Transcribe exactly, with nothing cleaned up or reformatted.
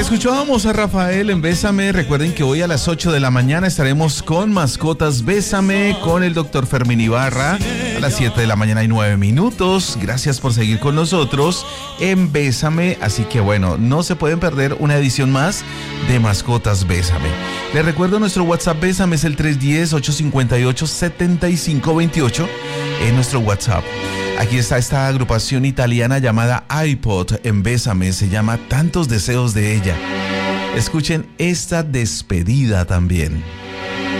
Escuchábamos a Rafael en Bésame. Recuerden que hoy a las ocho de la mañana estaremos con Mascotas Bésame con el doctor Fermín Ibarra. A las siete de la mañana y nueve minutos. Gracias por seguir con nosotros en Bésame. Así que bueno, no se pueden perder una edición más de Mascotas Bésame. Les recuerdo nuestro WhatsApp Bésame es el tres uno cero, ocho cinco ocho, siete cinco dos ocho. En nuestro WhatsApp. Aquí está esta agrupación italiana llamada iPod en Bésame, se llama Tantos deseos de ella. Escuchen esta despedida también.